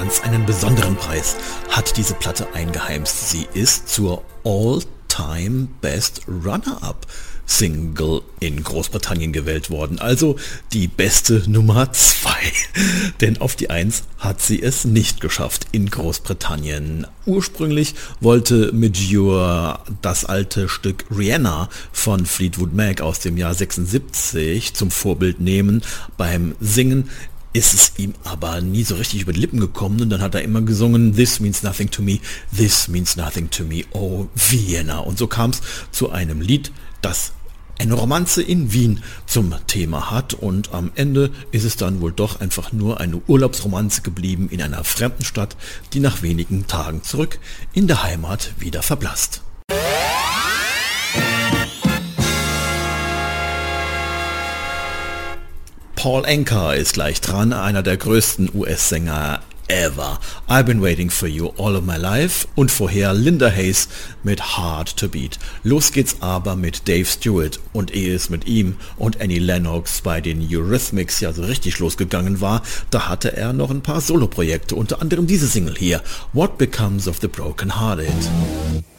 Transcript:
ganz einen besonderen Preis hat diese Platte eingeheimst. Sie ist zur All-Time Best Runner-Up Single in Großbritannien gewählt worden, also die beste Nummer 2. Denn auf die 1 hat sie es nicht geschafft in Großbritannien. Ursprünglich wollte Medure das alte Stück Rihanna von Fleetwood Mac aus dem Jahr 76 zum Vorbild nehmen. Beim Singen ist es ihm aber nie so richtig über die Lippen gekommen und dann hat er immer gesungen, This means nothing to me, this means nothing to me, oh Vienna. Und so kam es zu einem Lied, das eine Romanze in Wien zum Thema hat und am Ende ist es dann wohl doch einfach nur eine Urlaubsromanze geblieben in einer fremden Stadt, die nach wenigen Tagen zurück in der Heimat wieder verblasst. Paul Anka ist gleich dran, einer der größten US-Sänger ever. I've been waiting for you all of my life und vorher Linda Hayes mit Hard to Beat. Los geht's aber mit Dave Stewart und ehe es mit ihm und Annie Lennox bei den Eurythmics ja so richtig losgegangen war, da hatte er noch ein paar Soloprojekte, unter anderem diese Single hier, What Becomes of the Broken Hearted.